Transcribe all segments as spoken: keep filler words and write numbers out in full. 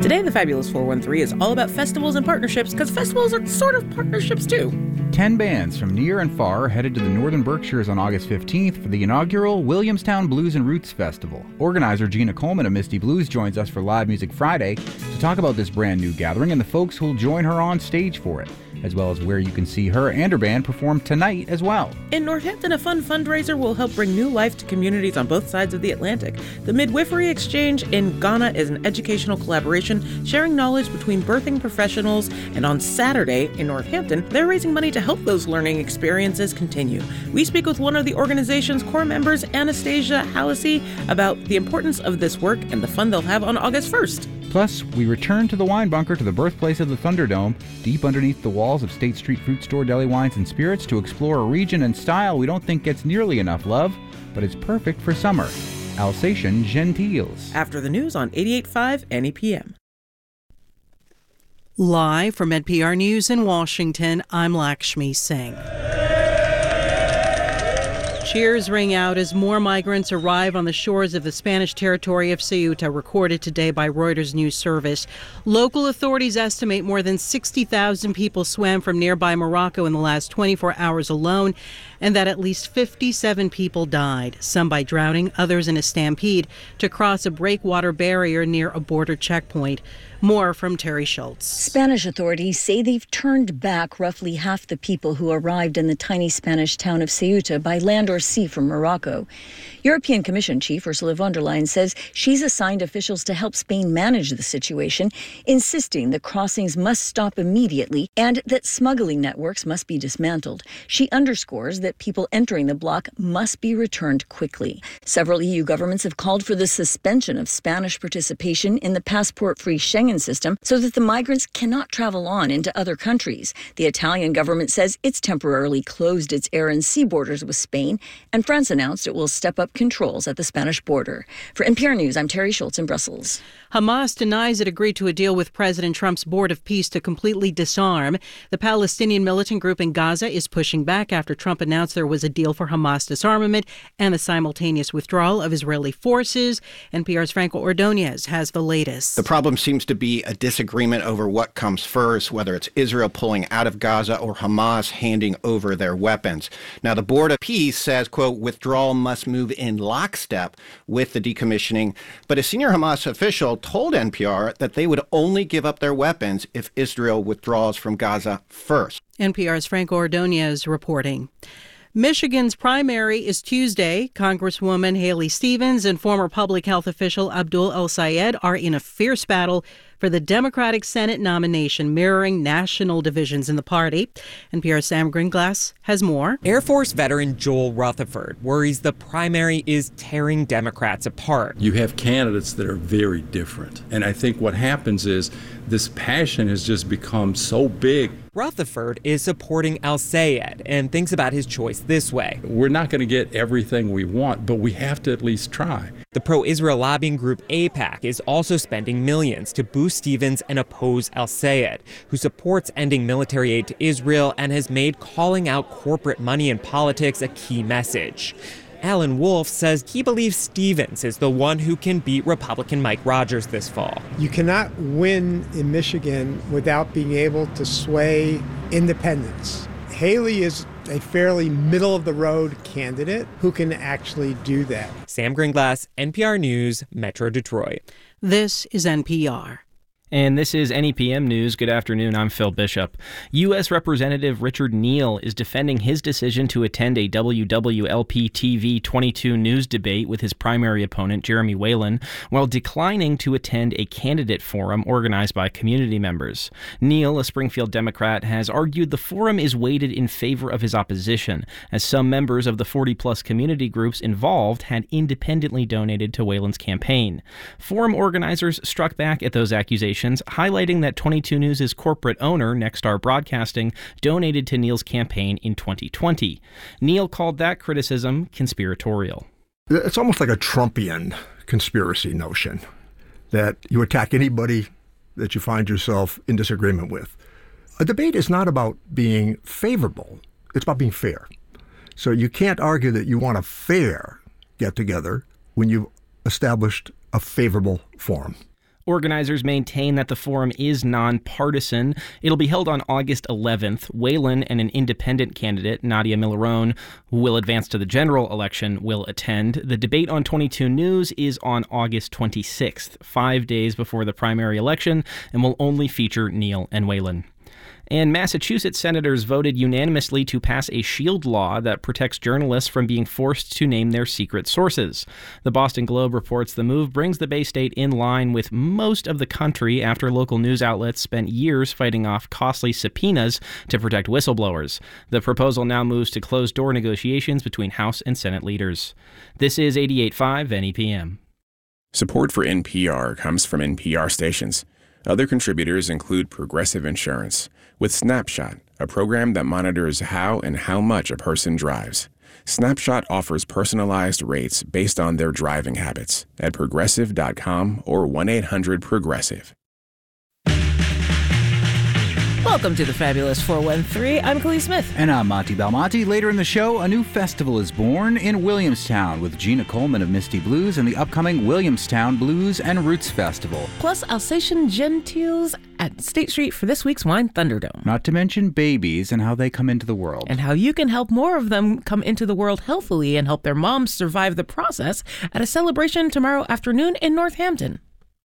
Today, the Fabulous four one three is all about festivals and partnerships, because festivals are sort of partnerships too. Ten bands from near and far are headed to the Northern Berkshires on August fifteenth for the inaugural Williamstown Blues and Roots Festival. Organizer Gina Coleman of Misty Blues joins us for Live Music Friday to talk about this brand new gathering and the folks who'll join her on stage for it, as well as where you can see her and her band perform tonight as well. In Northampton, a fun fundraiser will help bring new life to communities on both sides of the Atlantic. The Midwifery Exchange in Ghana is an educational collaboration sharing knowledge between birthing professionals, and on Saturday in Northampton, they're raising money to help those learning experiences continue. We speak with one of the organization's core members, Anastasia Hallisey, about the importance of this work and the fun they'll have on August first. Plus, we return to the wine bunker, to the birthplace of the Thunderdome, deep underneath the walls of State Street Fruit Store Deli Wines and Spirits, to explore a region and style we don't think gets nearly enough love, but it's perfect for summer. Alsatian Gentiles. After the news on eighty-eight point five N E P M. Live from N P R News in Washington, I'm Lakshmi Singh. Cheers ring out as more migrants arrive on the shores of the Spanish territory of Ceuta, recorded today by Reuters News Service. Local authorities estimate more than sixty thousand people swam from nearby Morocco in the last twenty-four hours alone, and that at least fifty-seven people died, some by drowning, others in a stampede, to cross a breakwater barrier near a border checkpoint. More from Terry Schultz. Spanish authorities say they've turned back roughly half the people who arrived in the tiny Spanish town of Ceuta by land or sea from Morocco. European Commission Chief Ursula von der Leyen says she's assigned officials to help Spain manage the situation, insisting the crossings must stop immediately and that smuggling networks must be dismantled. She underscores that people entering the bloc must be returned quickly. Several E U governments have called for the suspension of Spanish participation in the passport-free Schengen system so that the migrants cannot travel on into other countries. The Italian government says it's temporarily closed its air and sea borders with Spain, and France announced it will step up controls at the Spanish border. For N P R News, I'm Terry Schultz in Brussels. Hamas denies it agreed to a deal with President Trump's Board of Peace to completely disarm. The Palestinian militant group in Gaza is pushing back after Trump announced there was a deal for Hamas disarmament and the simultaneous withdrawal of Israeli forces. N P R's Franco Ordonez has the latest. The problem seems to be a disagreement over what comes first, whether it's Israel pulling out of Gaza or Hamas handing over their weapons. Now, the Board of Peace says, quote, withdrawal must move in lockstep with the decommissioning. But a senior Hamas official told N P R that they would only give up their weapons if Israel withdraws from Gaza first. N P R's Franco Ordonez reporting. Michigan's primary is Tuesday. Congresswoman Haley Stevens and former public health official Abdul El-Sayed are in a fierce battle for the Democratic Senate nomination, mirroring national divisions in the party. N P R's Sam Gringlass has more. Air Force veteran Joel Rutherford worries the primary is tearing Democrats apart. You have candidates that are very different. And I think what happens is this passion has just become so big. Rutherford is supporting El-Sayed and thinks about his choice this way. We're not going to get everything we want, but we have to at least try. The pro-Israel lobbying group AIPAC is also spending millions to boost Stevens and oppose El-Sayed, who supports ending military aid to Israel and has made calling out corporate money in politics a key message. Alan Wolf says he believes Stevens is the one who can beat Republican Mike Rogers this fall. You cannot win in Michigan without being able to sway independents. Haley is a fairly middle-of-the-road candidate who can actually do that. Sam Gringlass, N P R News, Metro Detroit. This is N P R. And this is N E P M News. Good afternoon. I'm Phil Bishop. U S. Representative Richard Neal is defending his decision to attend a W W L P T V twenty-two news debate with his primary opponent, Jeremy Whalen, while declining to attend a candidate forum organized by community members. Neal, a Springfield Democrat, has argued the forum is weighted in favor of his opposition, as some members of the forty-plus community groups involved had independently donated to Whalen's campaign. Forum organizers struck back at those accusations, highlighting that twenty-two News' corporate owner, Nexstar Broadcasting, donated to Neal's campaign in twenty twenty. Neal called that criticism conspiratorial. It's almost like a Trumpian conspiracy notion that you attack anybody that you find yourself in disagreement with. A debate is not about being favorable. It's about being fair. So you can't argue that you want a fair get-together when you've established a favorable forum. Organizers maintain that the forum is nonpartisan. It'll be held on August eleventh. Whelan and an independent candidate, Nadia Millerone, who will advance to the general election, will attend. The debate on twenty-two News is on August twenty-sixth, five days before the primary election, and will only feature Neal and Whelan. And Massachusetts senators voted unanimously to pass a shield law that protects journalists from being forced to name their secret sources. The Boston Globe reports the move brings the Bay State in line with most of the country after local news outlets spent years fighting off costly subpoenas to protect whistleblowers. The proposal now moves to closed-door negotiations between House and Senate leaders. This is eighty-eight point five N E P M. Support for N P R comes from N P R stations. Other contributors include Progressive Insurance, with Snapshot, a program that monitors how and how much a person drives. Snapshot offers personalized rates based on their driving habits at progressive dot com or one eight hundred progressive. Welcome to the Fabulous four one three. I'm Khalees Smith. And I'm Monty Belmonte. Later in the show, a new festival is born in Williamstown with Gina Coleman of Misty Blues and the upcoming Williamstown Blues and Roots Festival. Plus, Alsatian Gentiles at State Street for this week's Wine Thunderdome. Not to mention babies and how they come into the world. And how you can help more of them come into the world healthily and help their moms survive the process at a celebration tomorrow afternoon in Northampton.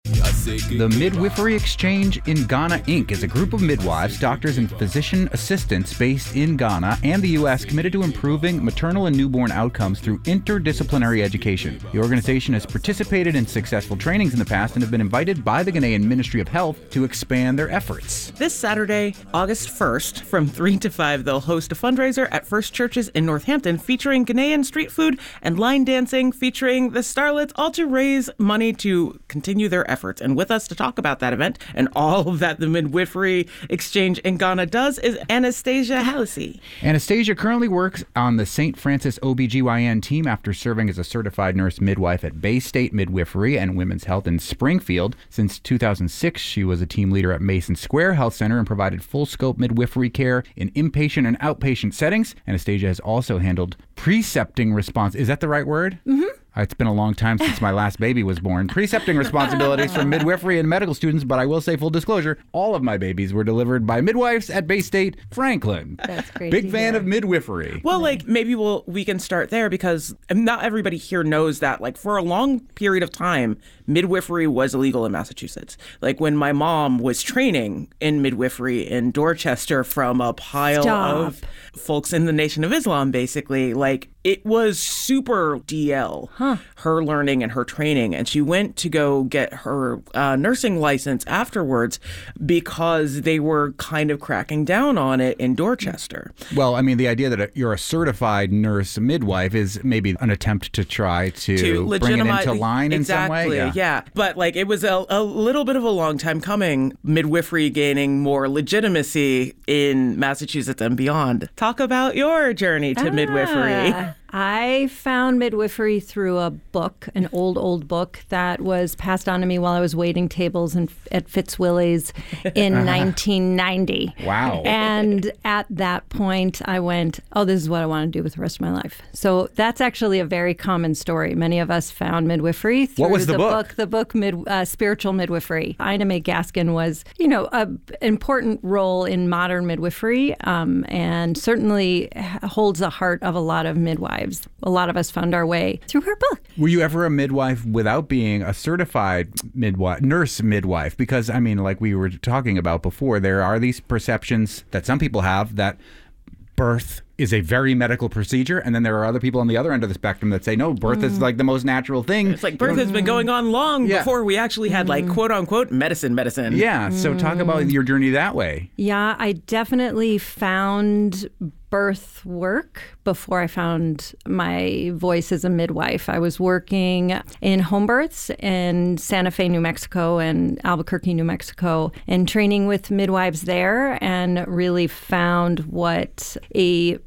The Midwifery Exchange in Ghana, Incorporated is a group of midwives, doctors, and physician assistants based in Ghana and the U S committed to improving maternal and newborn outcomes through interdisciplinary education. The organization has participated in successful trainings in the past and have been invited by the Ghanaian Ministry of Health to expand their efforts. This Saturday, August first, from three to five, they'll host a fundraiser at First Churches in Northampton featuring Ghanaian street food and line dancing featuring the Starlets, all to raise money to continue their efforts. And with us to talk about that event and all that the Midwifery Exchange in Ghana does is Anastasia Hallisey. Anastasia currently works on the Saint Francis O B G Y N team after serving as a certified nurse midwife at Bay State Midwifery and Women's Health in Springfield. Since two thousand six, she was a team leader at Mason Square Health Center and provided full-scope midwifery care in inpatient and outpatient settings. Anastasia has also handled precepting response. Is that the right word? Mm-hmm. It's been a long time since my last baby was born. Precepting responsibilities for midwifery and medical students, but I will say, full disclosure, all of my babies were delivered by midwives at Bay State Franklin. That's great. Big fan of midwifery. Well, like, maybe we'll we can start there because not everybody here knows that, like, for a long period of time, midwifery was illegal in Massachusetts. Like, when my mom was training in midwifery in Dorchester from a pile Stop. of folks in the Nation of Islam, basically, like, it was super D L, huh. her learning and her training. And she went to go get her uh, nursing license afterwards because they were kind of cracking down on it in Dorchester. Well, I mean, the idea that you're a certified nurse midwife is maybe an attempt to try to, to bring it into line exactly, in some way. Yeah. yeah. But like it was a, a little bit of a long time coming, midwifery gaining more legitimacy in Massachusetts and beyond. Talk about your journey to ah. midwifery. I found midwifery through a book, an old, old book that was passed on to me while I was waiting tables in, at Fitzwillies in uh-huh. nineteen ninety. Wow. And at that point, I went, oh, this is what I want to do with the rest of my life. So that's actually a very common story. Many of us found midwifery through what was the, the book? book? The book, Mid, uh, Spiritual Midwifery. Ina May Gaskin was, you know, an important role in modern midwifery um, and certainly holds the heart of a lot of midwives. A lot of us found our way through her book. Were you ever a midwife without being a certified midwife, nurse midwife? Because, I mean, like we were talking about before, there are these perceptions that some people have that birth is a very medical procedure, and then there are other people on the other end of the spectrum that say, no, birth mm. is like the most natural thing. It's like birth has been going on long yeah. before we actually had like quote unquote medicine medicine. Yeah, so talk about your journey that way. Yeah, I definitely found birth work before I found my voice as a midwife. I was working in home births in Santa Fe, New Mexico and Albuquerque, New Mexico, and training with midwives there, and really found what a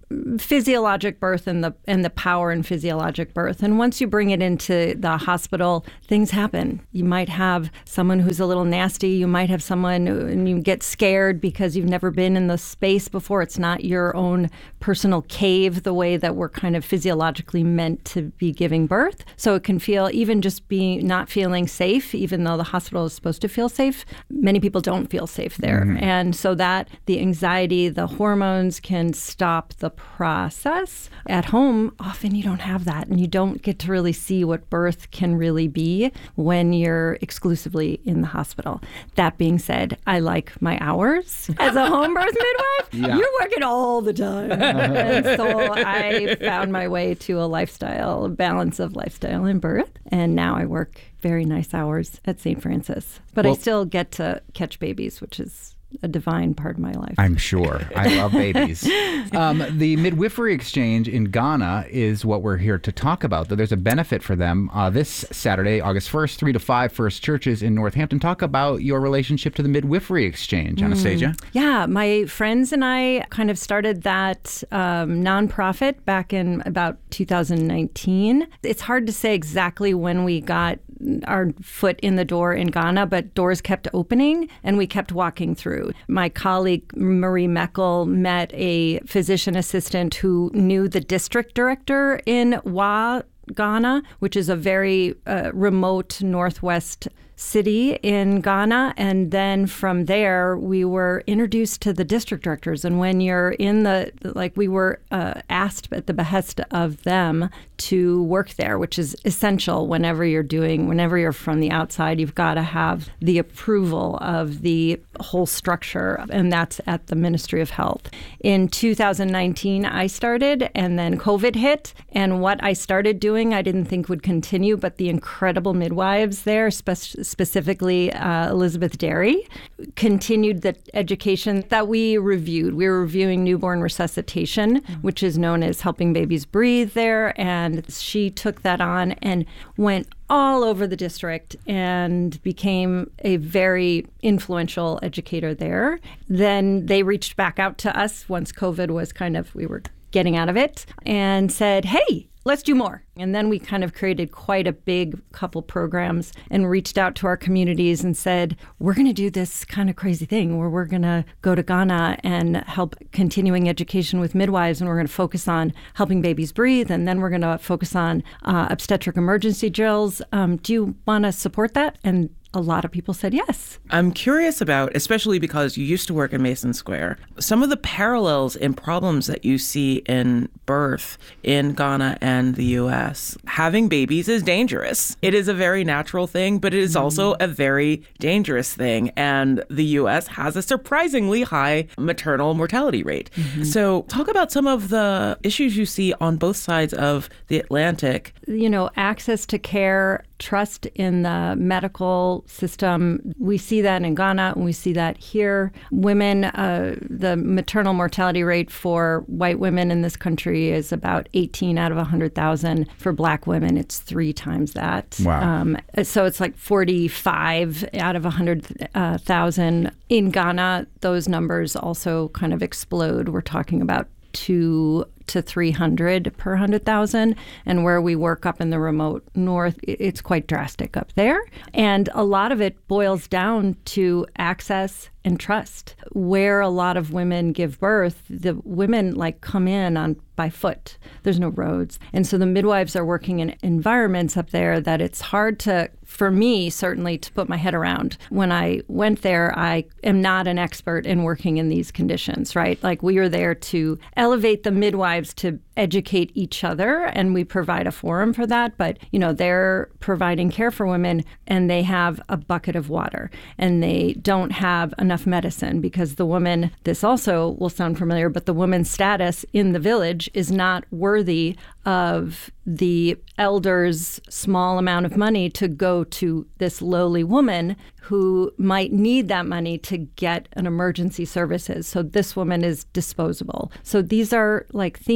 physiologic birth and the and the power in physiologic birth. And once you bring it into the hospital, things happen. You might have someone who's a little nasty. You might have someone who, and you get scared because you've never been in the space before. It's not your own personal cave the way that we're kind of physiologically meant to be giving birth. So it can feel, even just being not feeling safe, even though the hospital is supposed to feel safe, many people don't feel safe there. Mm-hmm. And so that the anxiety, the hormones can stop the process. At home, often you don't have that, and you don't get to really see what birth can really be when you're exclusively in the hospital. That being said, I like my hours as a home birth midwife. Yeah. You're working all the time. And so I found my way to a lifestyle, a balance of lifestyle and birth. And now I work very nice hours at Saint Francis. But well, I still get to catch babies, which is a divine part of my life. I'm sure. I love babies. Um, the Midwifery Exchange in Ghana is what we're here to talk about. There's a benefit for them uh, this Saturday, August first, three to five, First Churches in Northampton. Talk about your relationship to the Midwifery Exchange, Anastasia. Mm. Yeah, my friends and I kind of started that um, nonprofit back in about two thousand nineteen. It's hard to say exactly when we got our foot in the door in Ghana, but doors kept opening and we kept walking through. My colleague Marie Meckel met a physician assistant who knew the district director in Wa, Ghana, which is a very uh, remote northwest city in Ghana. And then from there, we were introduced to the district directors. And when you're in the, like we were uh, asked at the behest of them to work there, which is essential whenever you're doing, whenever you're from the outside, you've got to have the approval of the whole structure. And that's at the Ministry of Health. In two thousand nineteen, I started, and then COVID hit. And what I started doing, I didn't think would continue, but the incredible midwives there, spe- specifically uh, Elizabeth Derry, continued the education that we reviewed. We were reviewing newborn resuscitation, mm-hmm. which is known as Helping Babies Breathe there. And she took that on and went all over the district and became a very influential educator there. Then they reached back out to us once COVID was kind of, we were getting out of it, and said, hey, let's do more. And then we kind of created quite a big couple programs and reached out to our communities and said, we're going to do this kind of crazy thing where we're going to go to Ghana and help continuing education with midwives. And we're going to focus on helping babies breathe. And then we're going to focus on uh, obstetric emergency drills. Um, do you want to support that? And a lot of people said yes. I'm curious about, especially because you used to work in Mason Square, some of the parallels and problems that you see in birth in Ghana and the U S. Having babies is dangerous. It is a very natural thing, but it is also a very dangerous thing. And the U S has a surprisingly high maternal mortality rate. Mm-hmm. So talk about some of the issues you see on both sides of the Atlantic. You know, access to care, trust in the medical system. We see that in Ghana, and we see that here. Women, uh, the maternal mortality rate for white women in this country is about eighteen out of one hundred thousand. For black women, it's three times that. Wow. Um, so it's like forty-five out of one hundred thousand. In Ghana, those numbers also kind of explode. We're talking about two to three hundred per one hundred thousand. And where we work up in the remote north, it's quite drastic up there. And a lot of it boils down to access and trust. Where a lot of women give birth, the women like come in on by foot. There's no roads. And so the midwives are working in environments up there that it's hard to, for me, certainly, to put my head around. When I went there, I am not an expert in working in these conditions, right? Like we are there to elevate the midwives to educate each other, and we provide a forum for that. But, you know, they're providing care for women, and they have a bucket of water, and they don't have enough medicine because the woman, this also will sound familiar, but the woman's status in the village is not worthy of the elder's small amount of money to go to this lowly woman who might need that money to get an emergency services. So this woman is disposable. So these are like themes that we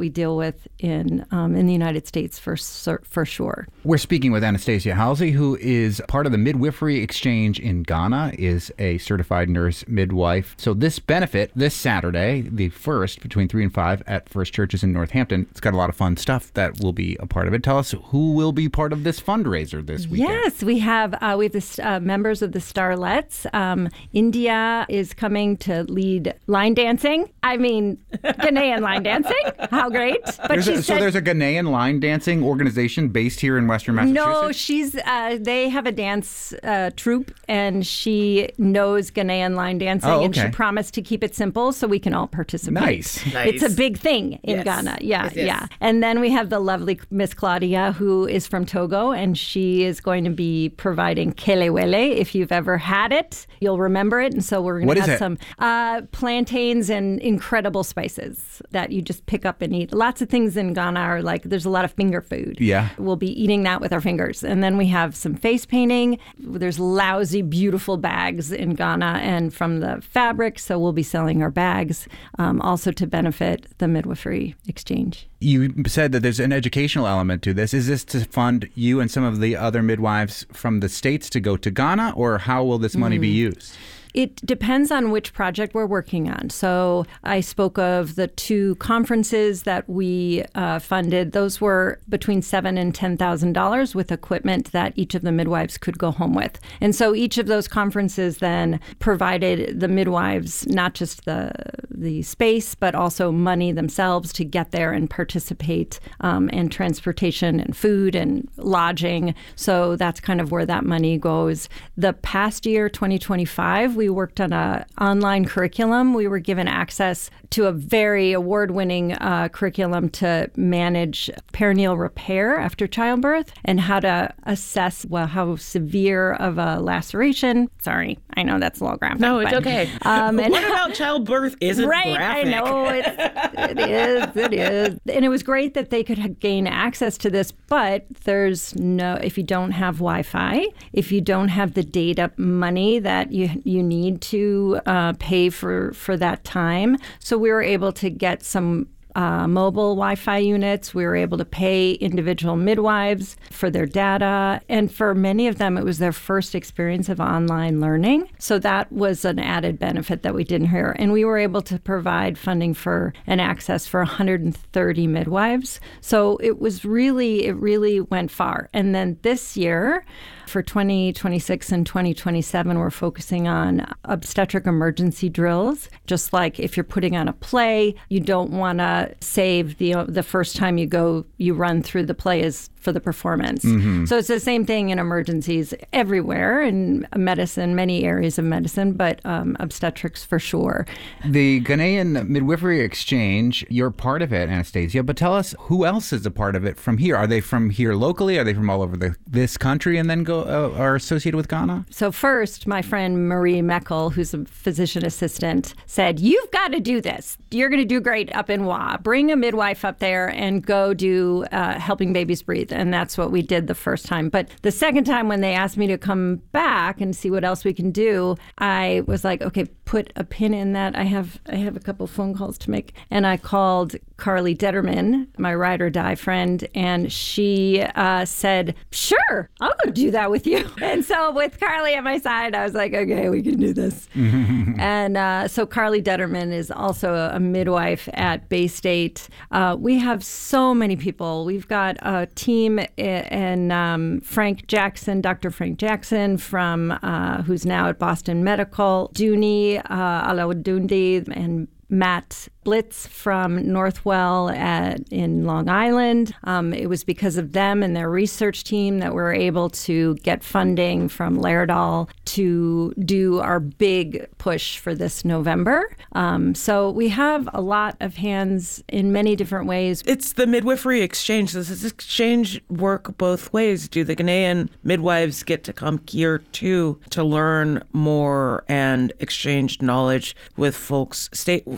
we deal with in um, in the United States for for sure. We're speaking with Anastasia Halsey, who is part of the Midwifery Exchange in Ghana, is a certified nurse midwife. So this benefit, this Saturday, the first, between three and five at First Churches in Northampton, it's got a lot of fun stuff that will be a part of it. Tell us who will be part of this fundraiser this weekend. Yes, we have uh, we have the uh, members of the Starlets. Um, India is coming to lead line dancing. I mean, Ghanaian line dancing. How great! But there's she a, said, so there's a Ghanaian line dancing organization based here in Western Massachusetts? No, she's. Uh, they have a dance uh, troupe, and she knows Ghanaian line dancing, oh, okay. and she promised to keep it simple so we can all participate. Nice. Nice. It's a big thing in Yes. Ghana. Yeah, Yes, yes. yeah. And then we have the lovely Miss Claudia, who is from Togo, and she is going to be providing kelewele. If you've ever had it, you'll remember it. And so we're going What to is have it? some uh, plantains and incredible spices that you just pick up and eat. Lots of things in Ghana are like, there's a lot of finger food. Yeah. We'll be eating that with our fingers. And then we have some face painting. There's lousy, beautiful bags in Ghana and from the fabric. So we'll be selling our bags um, also to benefit the Midwifery Exchange. You said that there's an educational element to this. Is this to fund you and some of the other midwives from the States to go to Ghana, or how will this money Mm. be used? It depends on which project we're working on. So I spoke of the two conferences that we uh, funded. Those were between seven and ten thousand dollars with equipment that each of the midwives could go home with. And so each of those conferences then provided the midwives not just the the space, but also money themselves to get there and participate, um, and transportation and food and lodging. So that's kind of where that money goes. The past year, twenty twenty-five, we worked on an online curriculum. We were given access to a very award-winning uh, curriculum to manage perineal repair after childbirth and how to assess, well, how severe of a laceration. Sorry, I know that's a little graphic. No, it's but, okay. Um, and what about childbirth isn't right, graphic? I know. It's, it is. It is. And it was great that they could gain access to this, but there's no, if you don't have Wi-Fi, if you don't have the data money that you you need to uh, pay for, for that time. So we were able to get some Uh, mobile Wi-Fi units. We were able to pay individual midwives for their data. And for many of them, it was their first experience of online learning. So that was an added benefit that we didn't hear. And we were able to provide funding for and access for one hundred thirty midwives. So it was really, it really went far. And then this year, for twenty twenty-six and twenty twenty-seven, we're focusing on obstetric emergency drills. Just like if you're putting on a play, you don't want to save the the first time you go, you run through the play is for the performance. Mm-hmm. So it's the same thing in emergencies everywhere in medicine, many areas of medicine, but um, obstetrics for sure. The Ghanaian Midwifery Exchange, you're part of it, Anastasia, but tell us who else is a part of it from here? Are they from here locally? Are they from all over the, this country and then go uh, are associated with Ghana? So first, my friend Marie Meckel, who's a physician assistant, said, you've got to do this. You're going to do great up in W A. Bring a midwife up there and go do uh, Helping Babies Breathe. And that's what we did the first time. But the second time when they asked me to come back and see what else we can do, I was like, okay, put a pin in that. I have I have a couple phone calls to make. And I called Carly Detterman, my ride or die friend, and she uh, said, sure, I'll go do that with you. And so with Carly at my side, I was like, okay, we can do this. And uh, so Carly Detterman is also a midwife at Bay State. Uh, we have so many people. We've got a team and um, Frank Jackson, Doctor Frank Jackson, from uh, who's now at Boston Medical, Dooney uh, Alawadundi, and Matt Blitz from Northwell at, in Long Island. Um, it was because of them and their research team that we were able to get funding from Laerdal to do our big push for this November. Um, so we have a lot of hands in many different ways. It's the Midwifery Exchange. Does this exchange work both ways? Do the Ghanaian midwives get to come here too to learn more and exchange knowledge with folks state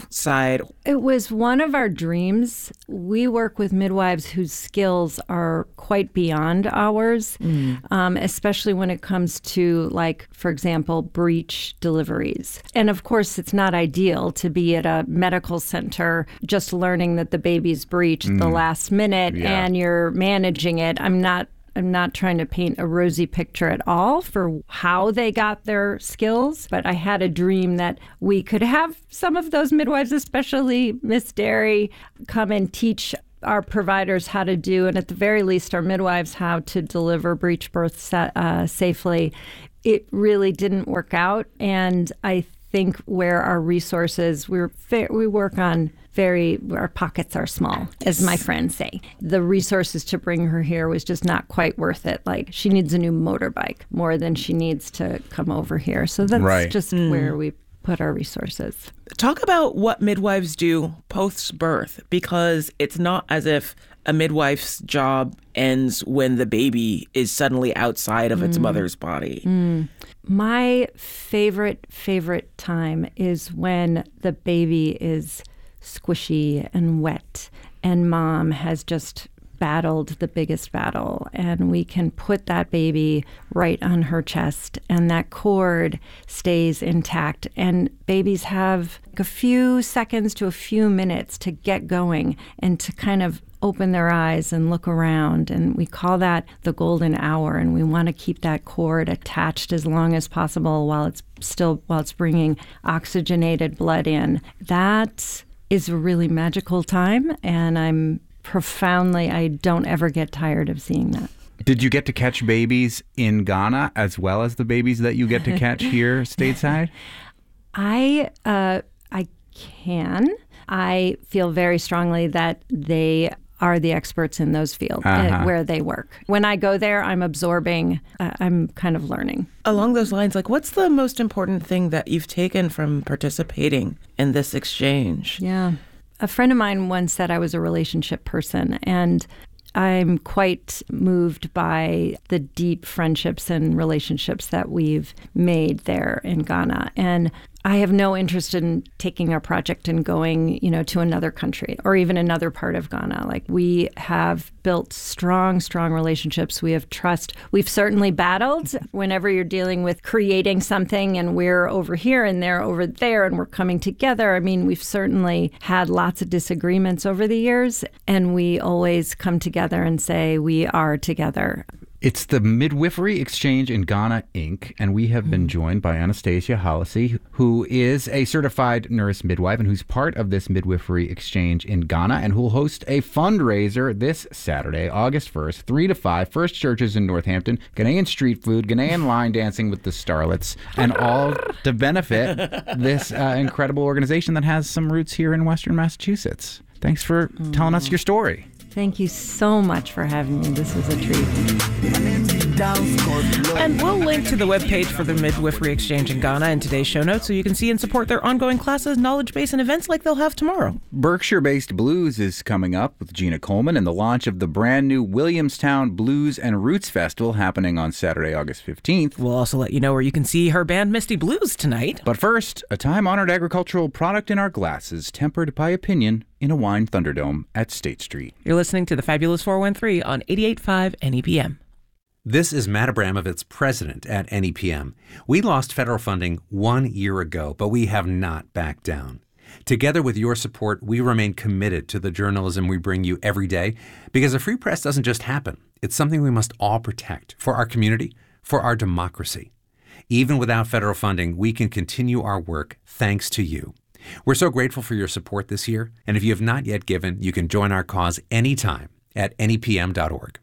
side? It was one of our dreams. We work with midwives whose skills are quite beyond ours, mm. um, especially when it comes to, like, for example, breech deliveries. And of course, it's not ideal to be at a medical center just learning that the baby's breached mm. the last minute yeah. and you're managing it. I'm not I'm not trying to paint a rosy picture at all for how they got their skills, but I had a dream that we could have some of those midwives, especially Miss Derry, come and teach our providers how to do, and at the very least our midwives, how to deliver breech births uh, safely. It really didn't work out, and I think where our resources, we're fa- we work on very, our pockets are small, as my friends say. The resources to bring her here was just not quite worth it. Like, she needs a new motorbike more than she needs to come over here. So that's right. just mm. where we put our resources. Talk about what midwives do post-birth, because it's not as if a midwife's job ends when the baby is suddenly outside of mm. its mother's body. Mm. My favorite, favorite time is when the baby is squishy and wet and mom has just battled the biggest battle, and we can put that baby right on her chest and that cord stays intact, and babies have a few seconds to a few minutes to get going and to kind of open their eyes and look around, and we call that the golden hour, and we want to keep that cord attached as long as possible while it's still while it's bringing oxygenated blood in. That is a really magical time, and I'm profoundly, I don't ever get tired of seeing that. Did you get to catch babies in Ghana as well as the babies that you get to catch here stateside? I uh, I can. I feel very strongly that they are the experts in those fields uh-huh. uh, where they work. When I go there, I'm absorbing, uh, I'm kind of learning. Along those lines, like, what's the most important thing that you've taken from participating in this exchange? Yeah. A friend of mine once said I was a relationship person, and I'm quite moved by the deep friendships and relationships that we've made there in Ghana. And I have no interest in taking our project and going, you know, to another country or even another part of Ghana. Like, we have built strong, strong relationships. We have trust. We've certainly battled whenever you're dealing with creating something and we're over here and they're over there and we're coming together. I mean, we've certainly had lots of disagreements over the years, and we always come together and say we are together. It's the Midwifery Exchange in Ghana, Incorporated, and we have been joined by Anastasia Hallisey, who is a certified nurse midwife and who's part of this Midwifery Exchange in Ghana, and who'll host a fundraiser this Saturday, August first, three to five, First Churches in Northampton, Ghanaian street food, Ghanaian line dancing with the starlets, and all to benefit this uh, incredible organization that has some roots here in Western Massachusetts. Thanks for mm. telling us your story. Thank you so much for having me. This was a treat. And we'll link to the webpage for the Midwifery Exchange in Ghana in today's show notes so you can see and support their ongoing classes, knowledge base, and events like they'll have tomorrow. Berkshire-based Blues is coming up with Gina Coleman and the launch of the brand new Williamstown Blues and Roots Festival happening on Saturday, August fifteenth. We'll also let you know where you can see her band Misty Blues tonight. But first, a time-honored agricultural product in our glasses, tempered by opinion, in a wine Thunderdome at State Street. You're listening to the Fabulous four one three on eighty-eight point five N E P M. This is Matt Abramovitz, president at N E P M. We lost federal funding one year ago, but we have not backed down. Together with your support, we remain committed to the journalism we bring you every day, because a free press doesn't just happen. It's something we must all protect for our community, for our democracy. Even without federal funding, we can continue our work thanks to you. We're so grateful for your support this year, and if you have not yet given, you can join our cause anytime at N E P M dot org.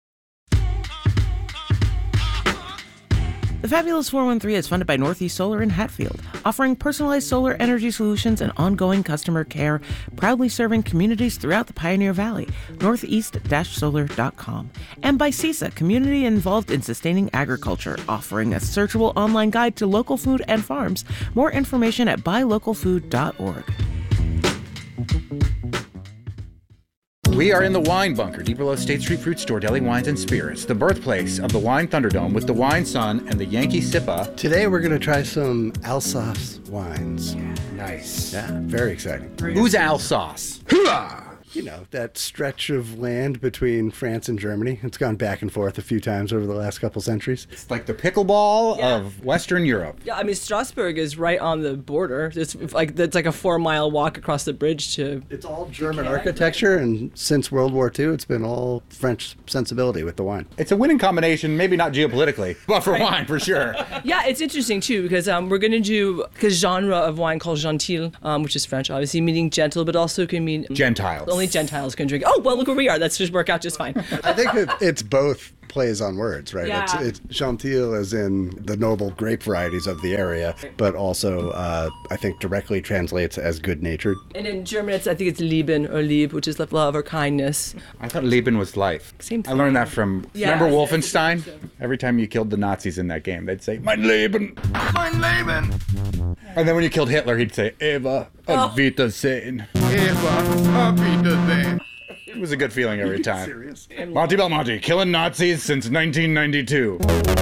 The Fabulous four one three is funded by Northeast Solar in Hatfield, offering personalized solar energy solutions and ongoing customer care, proudly serving communities throughout the Pioneer Valley. northeast solar dot com. And by CISA, community involved in sustaining agriculture, offering a searchable online guide to local food and farms. More information at buy local food dot org. We are in the Wine Bunker, deep below State Street Fruit Store, Deli Wines and Spirits, the birthplace of the Wine Thunderdome with the Wine Sun and the Yankee Sippa. Today we're going to try some Alsace wines. Yeah, nice. Yeah, very exciting. Who's Alsace? Hoorah! You know, that stretch of land between France and Germany. It's gone back and forth a few times over the last couple centuries. It's like the pickleball Yeah. of Western Europe. Yeah, I mean, Strasbourg is right on the border. It's like it's like a four-mile walk across the bridge to... It's all German architecture, and since World War Two, it's been all French sensibility with the wine. It's a winning combination, maybe not geopolitically, but for wine, for sure. Yeah, it's interesting, too, because um, we're going to do a genre of wine called gentil, um, which is French, obviously, meaning gentle, but also can mean... Gentiles. Only Gentiles can drink. Oh, well, look where we are. That's just work out just fine. I think it, it's both plays on words, right? Yeah. It's, it's gentil as in the noble grape varieties of the area, but also uh, I think directly translates as good-natured. And in German, it's, I think it's Lieben or Lieb, which is like love or kindness. I thought Leben was life. Same I learned that from, Yeah. remember Wolfenstein? Every time you killed the Nazis in that game, they'd say, Mein Leben! Mein Leben! And then when you killed Hitler, he'd say, Eva, auf Wiedersehen. Eva, auf Wiedersehen. It was a good feeling every time. Serious? Monty Belmonte, killing Nazis since nineteen ninety-two.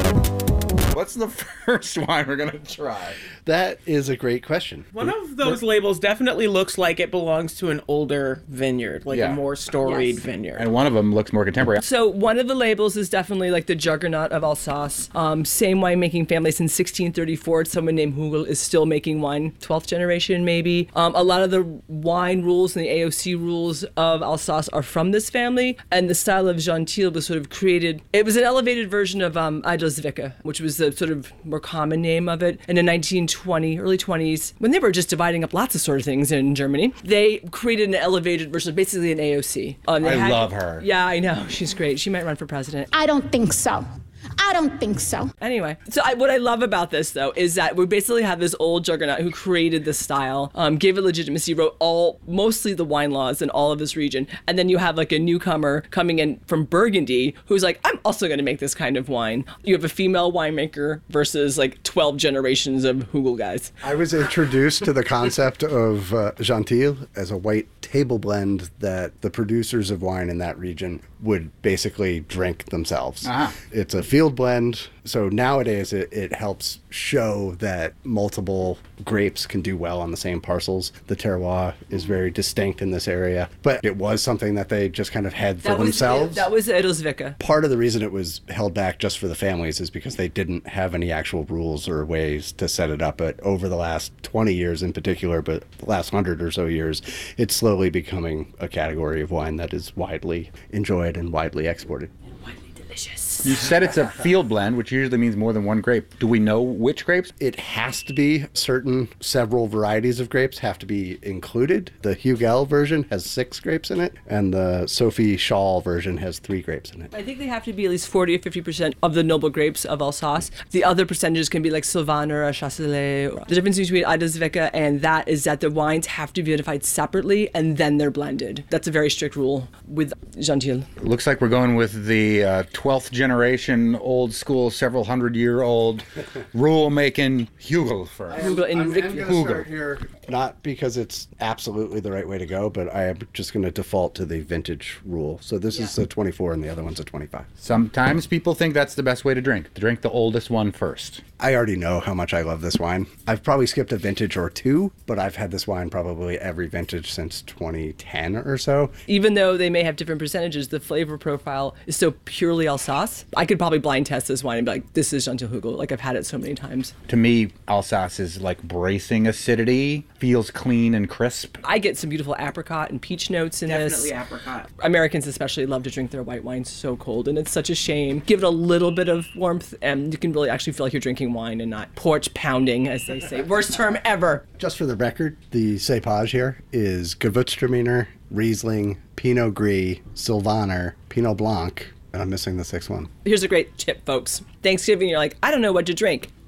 What's the first wine we're going to try? That is a great question. One of those labels definitely looks like it belongs to an older vineyard, like Yeah. a more storied Yes. vineyard. And one of them looks more contemporary. So one of the labels is definitely like the juggernaut of Alsace. Um, same winemaking family since sixteen thirty-four. Someone named Hugel is still making wine, twelfth generation maybe. Um, a lot of the wine rules and the A O C rules of Alsace are from this family. And the style of gentil was sort of created, it was an elevated version of um, Edelzwicke, which was the sort of more common name of it. And in nineteen twenty, early twenties, when they were just dividing up lots of sort of things in Germany, they created an elevated version, basically an A O C. Um, they I had- love her. Yeah, I know. She's great. She might run for president. I don't think so. I don't think so. Anyway, so I, what I love about this, though, is that we basically have this old juggernaut who created this style, um, gave it legitimacy, wrote all, mostly the wine laws in all of this region. And then you have like a newcomer coming in from Burgundy who's like, I'm also going to make this kind of wine. You have a female winemaker versus like twelve generations of Hugel guys. I was introduced to the concept of uh, gentil as a white table blend that the producers of wine in that region would basically drink themselves. Ah. It's a field blend, so nowadays it, it helps show that multiple grapes can do well on the same parcels. The terroir is very distinct in this area, but it was something that they just kind of had for That was, themselves. that was Edelzwicke. Part of the reason it was held back just for the families is because they didn't have any actual rules or ways to set it up. But over the last twenty years in particular, but the last hundred or so years, it's slowly becoming a category of wine that is widely enjoyed and widely exported. Delicious. You said it's a field blend, which usually means more than one grape. Do we know which grapes? It has to be certain, several varieties of grapes have to be included. The Hugel version has six grapes in it, and the Sophie Schall version has three grapes in it. I think they have to be at least forty or fifty percent of the noble grapes of Alsace. The other percentages can be like Sylvaner or Chasselet. The difference between Edelzwicke and that is that the wines have to be identified separately and then they're blended. That's a very strict rule with Gentil. Looks like we're going with the uh, twelfth generation, old school, several hundred year old rule-making Hugel for us. Hugel in I'm, I'm Rick- going to Hugel. start here, not because it's absolutely the right way to go, but I am just going to default to the vintage rule. So this is a twenty-four and the other one's a twenty-five. Sometimes people think that's the best way to drink. To drink the oldest one first. I already know how much I love this wine. I've probably skipped a vintage or two, but I've had this wine probably every vintage since twenty ten or so. Even though they may have different percentages, the flavor profile is so purely Alsace. I could probably blind test this wine and be like, this is Gentil Hugel. Like, I've had it so many times. To me, Alsace is like bracing acidity, feels clean and crisp. I get some beautiful apricot and peach notes in this. Definitely apricot. Americans especially love to drink their white wine so cold, and it's such a shame. Give it a little bit of warmth, and you can really actually feel like you're drinking wine and not porch pounding, as they say. Worst term ever. Just for the record, the cépage here is Gewürztraminer, Riesling, Pinot Gris, Sylvaner, Pinot Blanc, and I'm missing the sixth one. Here's a great tip, folks. Thanksgiving, you're like, I don't know what to drink.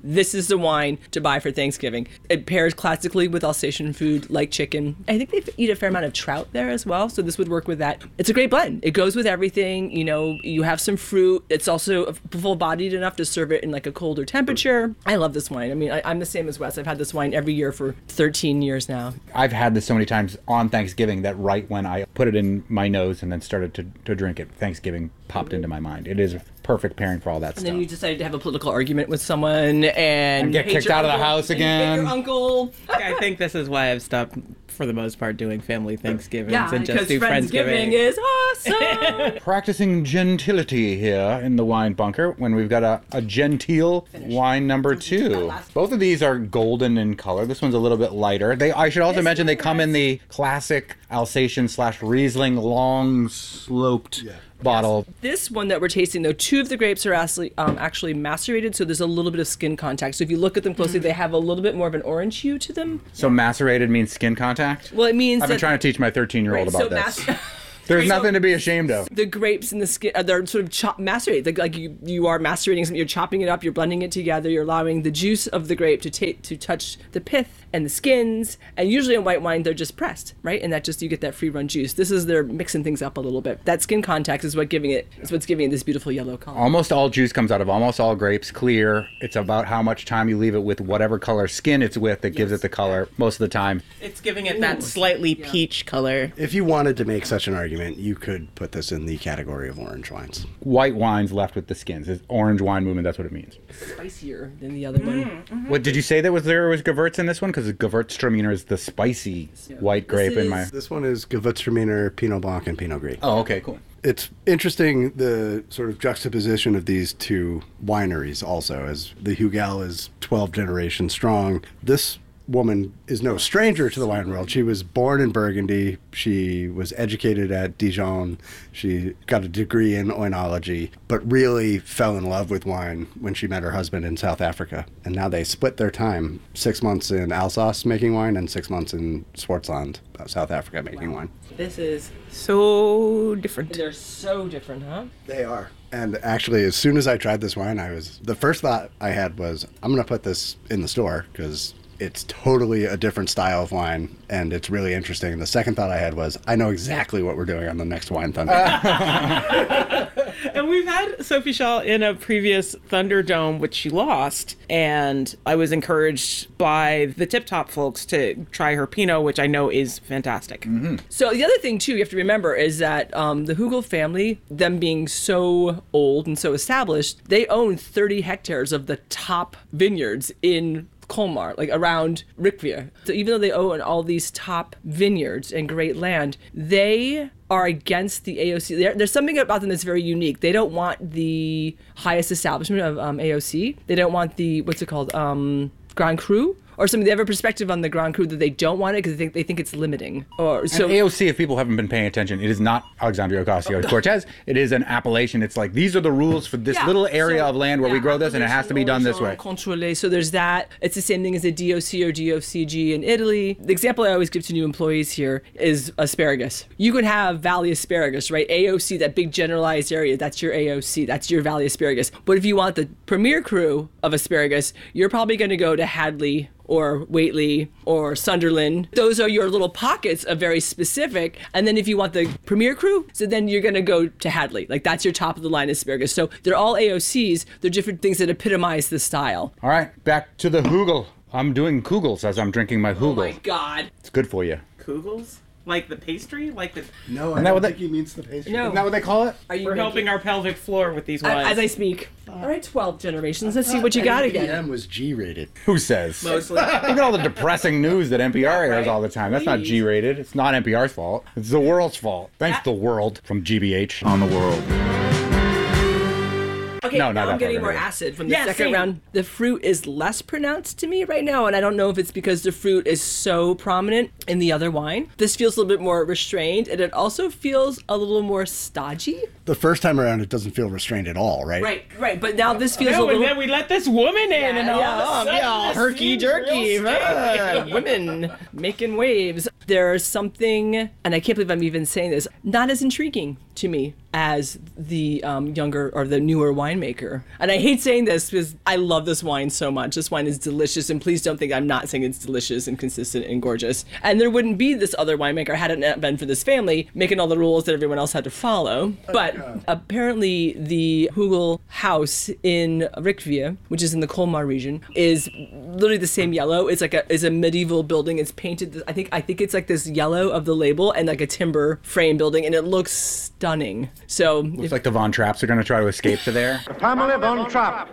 this is the wine to buy for Thanksgiving. It pairs classically with Alsatian food like chicken. I think they eat a fair amount of trout there as well, so this would work with that. It's a great blend. It goes with everything. You know, you have some fruit. It's also full-bodied enough to serve it in like a colder temperature. I love this wine. I mean, I, I'm the same as Wes. I've had this wine every year for thirteen years now. I've had this so many times on Thanksgiving that right when I put it in my nose and then started to, to drink it, Thanksgiving popped mm-hmm. into my mind. It is a perfect pairing for all that and stuff. And then you decided to have a political argument with someone and, and get kicked out uncle, of the house again. Your uncle. I think this is why I've stopped, for the most part, doing family Thanksgivings yeah, and just do Friendsgiving. Friendsgiving is awesome. Practicing gentility here in the wine bunker when we've got a, a genteel Finish. wine number two. Both of these are golden in color. This one's a little bit lighter. They I should also this mention they come in the classic Alsatian slash Riesling long sloped yeah. bottle. Yes. This one that we're tasting, though, two of the grapes are actually, um, actually macerated, so there's a little bit of skin contact. So if you look at them closely, they have a little bit more of an orange hue to them. So macerated means skin contact? Well, it means I've been that, trying to teach my thirteen-year-old right, about so this. There's so nothing to be ashamed of. The grapes and the skin, uh, they're sort of chop, macerated. Like, like you, you are macerating something, you're chopping it up, you're blending it together, you're allowing the juice of the grape to ta- to touch the pith and the skins. And usually in white wine, they're just pressed, right? And that just, you get that free run juice. This is, they're mixing things up a little bit. That skin contact is what giving it, is what's giving it this beautiful yellow color. Almost all juice comes out of almost all grapes, clear. It's about how much time you leave it with whatever color skin it's with that yes. gives it the color most of the time. It's giving it that slightly yeah. peach color. If you wanted to make such an argument, you could put this in the category of orange wines. White wines left with the skins. It's orange wine movement, that's what it means. Spicier than the other mm-hmm. one. Mm-hmm. What did you say that was there was Gewürz in this one? Because Gewürztraminer is the spicy yeah. white grape this is, in my... This one is Gewürztraminer, Pinot Blanc, and Pinot Gris. Oh, okay, cool. It's interesting, the sort of juxtaposition of these two wineries also, as the Hugel is twelve generations strong. This woman is no stranger to the wine world. She was born in Burgundy. She was educated at Dijon. She got a degree in oenology, but really fell in love with wine when she met her husband in South Africa. And now they split their time, six months in Alsace making wine and six months in Swartland, South Africa, making wow. wine. This is so different. They're so different, huh? They are. And actually, as soon as I tried this wine, I was, the first thought I had was, I'm going to put this in the store because it's totally a different style of wine, and it's really interesting. And the second thought I had was, I know exactly what we're doing on the next Wine Thunder. And we've had Sophie Shaw in a previous Thunderdome, which she lost, and I was encouraged by the Tip Top folks to try her Pinot, which I know is fantastic. Mm-hmm. So the other thing, too, you have to remember is that um, the Hugel family, them being so old and so established, they own thirty hectares of the top vineyards in Colmar, like around Ricvier. So even though they own all these top vineyards and great land, they are against the A O C. There, there's something about them that's very unique. They don't want the highest establishment of um, A O C. They don't want the, what's it called, um, Grand Cru. Or something, they have a perspective on the Grand Cru that they don't want it because they think, they think it's limiting. Or so and A O C, if people haven't been paying attention, it is not Alexandria Ocasio-Cortez. It is an appellation. It's like, these are the rules for this yeah, little area so, of land where yeah, we grow this, and it has to be done this way. Contrôlé. So there's that. It's the same thing as a D O C or D O C G in Italy. The example I always give to new employees here is asparagus. You could have Valley asparagus, right? A O C, that big generalized area, that's your A O C. That's your Valley asparagus. But if you want the premier cru of asparagus, you're probably going to go to Hadley or Whately or Sunderland. Those are your little pockets of very specific. And then if you want the premier cru, so then you're going to go to Hadley. Like that's your top of the line asparagus. So they're all A O Cs. They're different things that epitomize the style. All right, back to the Hugel. I'm doing Kugels as I'm drinking my Hugel. Oh my God. It's good for you. Kugels? Like the pastry? Like the No, I don't think he means the pastry. No. Isn't that what they call it? Are you We're helping our pelvic floor with these wines. As I speak. All right, twelve generations. Let's see what you got again. N P M was G-rated. Who says? Mostly. Look at all the depressing news that N P R airs all the time. That's not G-rated. It's not N P R's fault. It's the world's fault. Thanks, the world, from G B H on the world. Okay, no, now I'm getting more acid from the yeah, second same. round. The fruit is less pronounced to me right now, and I don't know if it's because the fruit is so prominent in the other wine. This feels a little bit more restrained, and it also feels a little more stodgy. The first time around, it doesn't feel restrained at all, right? Right, right. But now this feels no, a little... and then we let this woman in, yeah, and all yeah, yeah, yeah, herky-jerky. Ah, women making waves. There's something, and I can't believe I'm even saying this, not as intriguing to me as the um, younger or the newer winemaker. And I hate saying this because I love this wine so much. This wine is delicious, and please don't think I'm not saying it's delicious and consistent and gorgeous. And there wouldn't be this other winemaker had it not been for this family making all the rules that everyone else had to follow. But apparently the Hugel house in Rikvie, which is in the Colmar region, is literally the same yellow. It's like a is a medieval building. It's painted. I think I think it's like this yellow of the label and like a timber frame building, and it looks stunning. So Looks if, like the Von Trapps are going to try to escape to there. Pamela Von Trapp.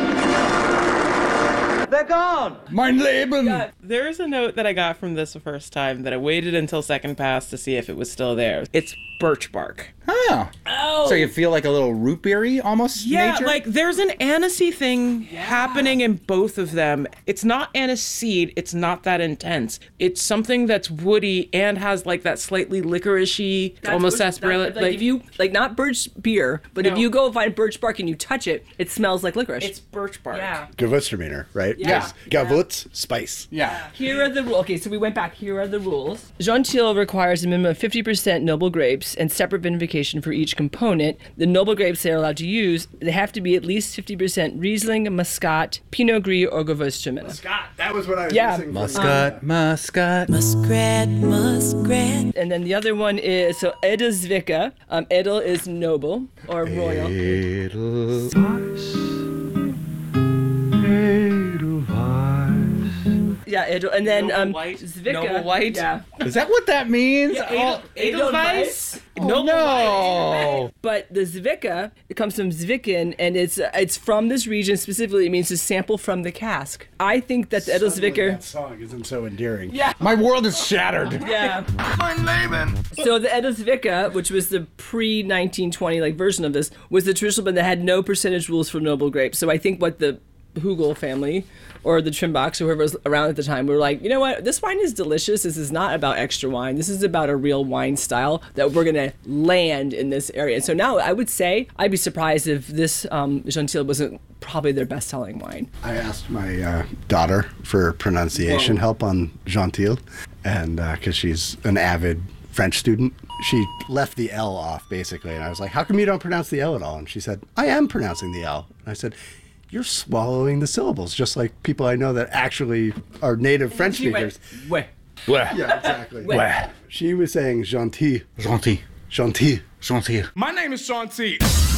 They're gone. Mein Leben. Yeah, there is a note that I got from this the first time that I waited until second pass to see if it was still there. It's birch bark. Huh. Oh. So you feel like a little root beery almost Yeah, nature? like there's an anisey thing yeah. happening in both of them. It's not aniseed. It's not that intense. It's something that's woody and has like that slightly licoricey, That's almost what- sarsaparilla. that- like, if you like not birch beer, but No. if you go find birch bark and you touch it, it smells like licorice. It's birch bark. Yeah. Gewürztraminer, right? Yeah. 'Cause Gewürz, spice. Yeah. Here are the rules. Okay, so we went back. Here are the rules. Gentil requires a minimum of fifty percent noble grapes and separate vinification for each component. The noble grapes they're allowed to use, they have to be at least fifty percent Riesling, Muscat, Pinot Gris, or Gewürztraminer. Muscat. That was what I was Yeah. missing. Muscat, muscat. Muskrat, muskrat. And then the other one is, so Edelzwicke. Um, Edel is noble or royal. Edel. Yeah, Edel. And then Noble um, white. Zwicke. Noble white. Yeah. Is that what that means? Yeah, Oh, Edel, Edelweiss. oh, Noble no. white. But the Zwicke, it comes from Zwicken, and it's uh, it's from this region specifically. It means to sample from the cask. I think that the Edelzwicker. That song isn't so endearing. Yeah. My world is shattered. Yeah. So the Edelzwicke, which was the pre nineteen twenty like version of this, was the traditional, but that had no percentage rules for noble grapes. So I think what the Hugel family or the Trimbachs or whoever was around at the time were like, you know what, this wine is delicious. This is not about extra wine. This is about a real wine style that we're going to land in this area. So now I would say I'd be surprised if this um, Gentil wasn't probably their best-selling wine. I asked my uh, daughter for pronunciation Whoa. help on Gentil, and because uh, she's an avid French student, she left the L off basically, and I was like, how come you don't pronounce the L at all? And she said, I am pronouncing the L. And I said, you're swallowing the syllables, just like people I know that actually are native French She went, speakers. "Ouais." Ouais. Yeah, exactly. Ouais. She was saying gentil. Gentil. Gentil. Gentil. My name is Shanti.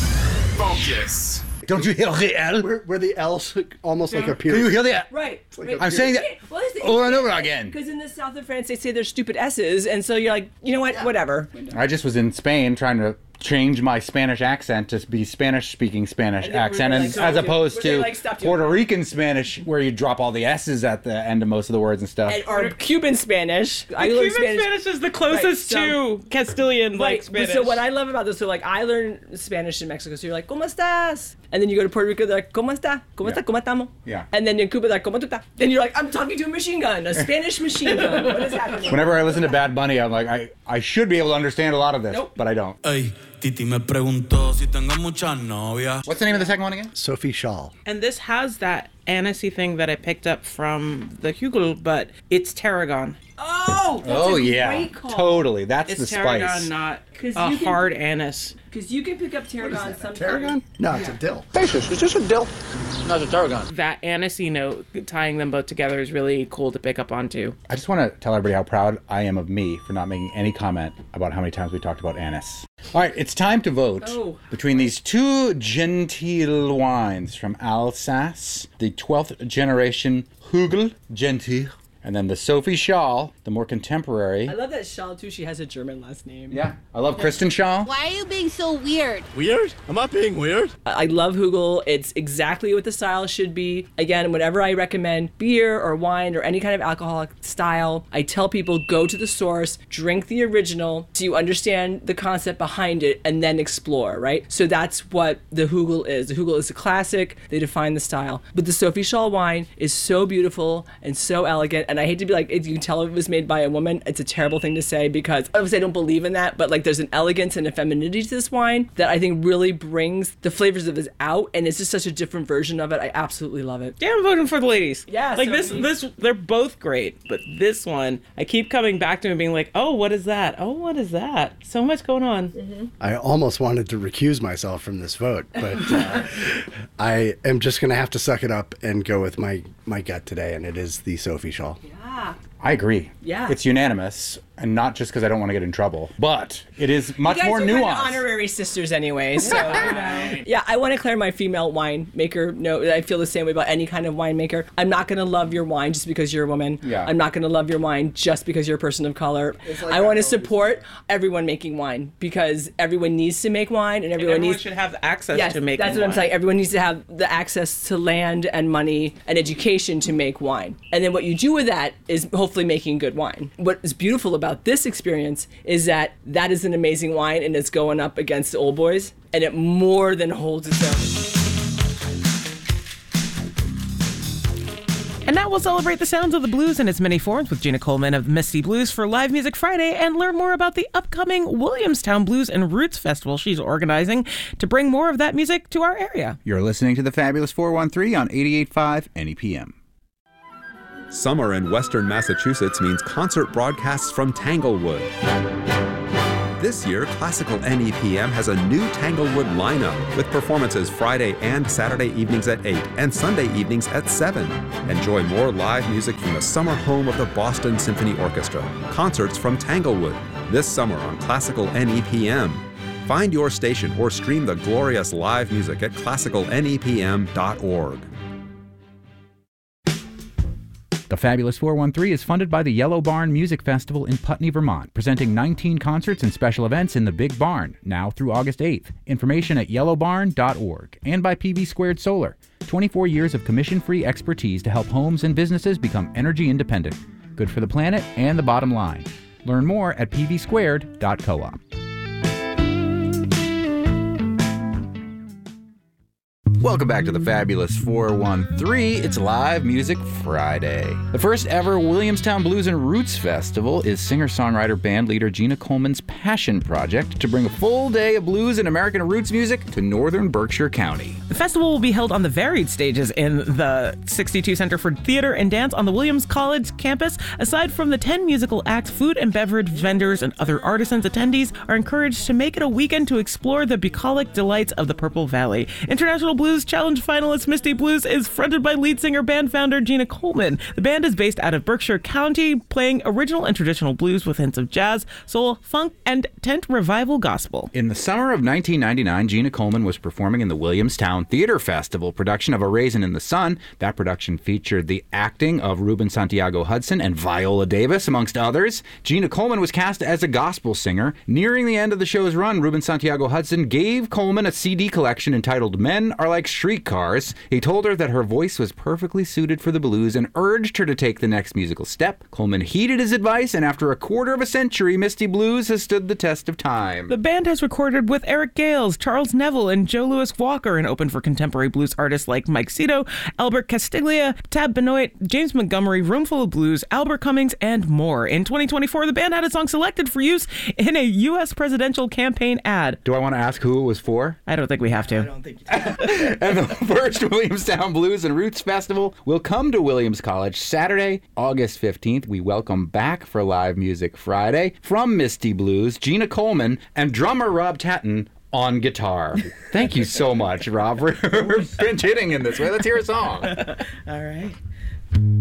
Focus. Don't you hear the L? Where, where the L's almost like a Do period. you hear the L? Right. like I'm saying that over and over again. Because in the south of France, they say they're stupid S's, and so you're like, you know what, whatever. I just was in Spain trying to change my Spanish accent to be Spanish-speaking Spanish And they were accent, like, and, so as you- opposed were they to like, stop doing Puerto that? Rican Spanish, where you drop all the S's at the end of most of the words and stuff. And, or Cuban Spanish. The I learned Cuban Spanish. is the closest Right, so- to Castilian like Right, Spanish. so what I love about this, so like I learned Spanish in Mexico, so you're like, ¿Cómo estás? And then you go to Puerto Rico, they're like, ¿Cómo está? ¿Cómo está? ¿Cómo estamos? Yeah. And then in Cuba, they're like, ¿Cómo tú estás? Then you're like, I'm talking to a machine gun, a Spanish machine gun. What is happening? Whenever I listen to Bad Bunny, I'm like, I, I should be able to understand a lot of this, Nope. but I don't. Ey, Titi me preguntó si tengo muchas novias. What's the name of the second one again? Sophie Schall. And this has that anisey thing that I picked up from the Hugel, but it's tarragon. Oh! That's Oh a yeah, great call. totally. That's It's the tarragon, spice. not 'Cause a you can- hard anise. Because you can pick up tarragon sometimes. Tarragon? No, it's a dill. Basis, is this a dill? No, it's a tarragon. That anisey note, tying them both together, is really cool to pick up on too. I just want to tell everybody how proud I am of me for not making any comment about how many times we talked about anise. All right, it's time to vote Oh. between these two Gentil wines from Alsace, the twelfth generation Hugel Gentil, and then the Sophie Schall, the more contemporary. I love that Schall too, she has a German last name. Yeah, I love Kristen Schall. Why are you being so weird? Weird? Am I being weird? I love Hugel. It's exactly what the style should be. Again, whenever I recommend beer or wine or any kind of alcoholic style, I tell people go to the source, drink the original so you understand the concept behind it, and then explore, right? So that's what the Hugel is. The Hugel is a classic. They define the style. But the Sophie Schall wine is so beautiful and so elegant. And I hate to be like, if you can tell it was made by a woman, it's a terrible thing to say because obviously I don't believe in that, but like there's an elegance and a femininity to this wine that I think really brings the flavors of this out, and it's just such a different version of it. I absolutely love it. Yeah, I'm voting for the ladies. Yeah, like so this, this, they're both great, but this one, I keep coming back to it and being like, oh, what is that? Oh, what is that? So much going on. Mm-hmm. I almost wanted to recuse myself from this vote, but uh, I am just going to have to suck it up and go with my, my gut today, and it is the Sophie Scholl. Yeah. I agree. Yeah. It's unanimous, and not just because I don't want to get in trouble, but it is much you guys more are kind of nuanced. honorary sisters anyway, so you know. Yeah, I want to clear my female winemaker note. I feel the same way about any kind of winemaker. I'm not going to love your wine just because you're a woman. Yeah. I'm not going to love your wine just because you're a person of color. Like I want to support everyone making wine because everyone needs to make wine, and everyone, and everyone needs should have access yes, to make that's what wine. I'm saying. Everyone needs to have the access to land and money and education to make wine. And then what you do with that is hopefully making good wine. What is beautiful about this experience is that that is an amazing wine and it's going up against the old boys and it more than holds its own. And now we'll celebrate the sounds of the blues in its many forms with Gina Coleman of Misty Blues for Live Music Friday and learn more about the upcoming Williamstown Blues and Roots Festival she's organizing to bring more of that music to our area. You're listening to the Fabulous four one three on eighty-eight point five N E P M. Summer in Western Massachusetts means concert broadcasts from Tanglewood. This year, Classical N E P M has a new Tanglewood lineup with performances Friday and Saturday evenings at eight and Sunday evenings at seven. Enjoy more live music from the summer home of the Boston Symphony Orchestra. Concerts from Tanglewood this summer on Classical N E P M. Find your station or stream the glorious live music at classical N E P M dot org. The Fabulous four one three is funded by the Yellow Barn Music Festival in Putney, Vermont, presenting nineteen concerts and special events in the Big Barn, now through August eighth. Information at yellow barn dot org. And by P V Squared Solar, twenty-four years of commission-free expertise to help homes and businesses become energy independent. Good for the planet and the bottom line. Learn more at p v squared dot coop. Welcome back to the Fabulous four one three. It's Live Music Friday. The first ever Williamstown Blues and Roots Festival is singer-songwriter band leader Gina Coleman's passion project to bring a full day of blues and American roots music to northern Berkshire County. The festival will be held on the varied stages in the sixty-two Center for Theater and Dance on the Williams College campus. Aside from the ten musical acts, food and beverage vendors and other artisans, attendees are encouraged to make it a weekend to explore the bucolic delights of the Purple Valley. International Blues Challenge finalist Misty Blues is fronted by lead singer band founder Gina Coleman. The band is based out of Berkshire County, playing original and traditional blues with hints of jazz, soul, funk, and tent revival gospel. In the summer of nineteen ninety-nine, Gina Coleman was performing in the Williamstown Theater Festival production of A Raisin in the Sun. That production featured the acting of Ruben Santiago Hudson and Viola Davis, amongst others. Gina Coleman was cast as a gospel singer. Nearing the end of the show's run, Ruben Santiago Hudson gave Coleman a C D collection entitled Men Are Like Streetcars. He told her that her voice was perfectly suited for the blues and urged her to take the next musical step. Coleman heeded his advice, and after a quarter of a century, Misty Blues has stood the test of time. The band has recorded with Eric Gales, Charles Neville, and Joe Louis Walker, and opened for contemporary blues artists like Mike Cito, Albert Castiglia, Tab Benoit, James Montgomery, Roomful of Blues, Albert Cummings, and more. In twenty twenty-four, the band had a song selected for use in a U S presidential campaign ad. Do I want to ask who it was for? I don't think we have to. I don't think you do. And the first Williamstown Blues and Roots Festival will come to Williams College Saturday, August fifteenth. We welcome back for Live Music Friday from Misty Blues, Gina Coleman, and drummer Rob Tatton on guitar. Thank you so much, Rob, for pinch hitting in this way. Let's hear a song. All right.